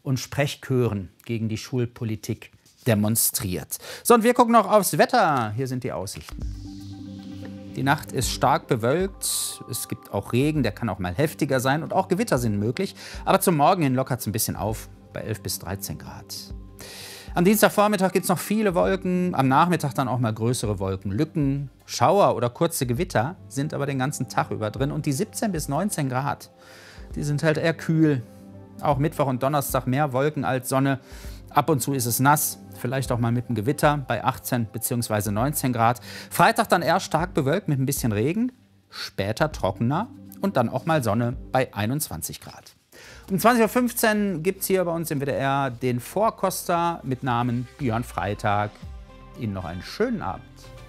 und Sprechchören gegen die Schulpolitik demonstriert. So, und wir gucken noch aufs Wetter. Hier sind die Aussichten. Die Nacht ist stark bewölkt. Es gibt auch Regen, der kann auch mal heftiger sein. Und auch Gewitter sind möglich. Aber zum Morgen hin lockert es ein bisschen auf, bei 11 bis 13 Grad. Am Dienstagvormittag gibt es noch viele Wolken, am Nachmittag dann auch mal größere Wolkenlücken. Schauer oder kurze Gewitter sind aber den ganzen Tag über drin. Und die 17 bis 19 Grad, die sind halt eher kühl. Auch Mittwoch und Donnerstag mehr Wolken als Sonne. Ab und zu ist es nass, vielleicht auch mal mit einem Gewitter bei 18 bzw. 19 Grad. Freitag dann eher stark bewölkt mit ein bisschen Regen, später trockener und dann auch mal Sonne bei 21 Grad. Um 20:15 Uhr gibt es hier bei uns im WDR den Vorkoster mit Namen Björn Freitag. Ihnen noch einen schönen Abend.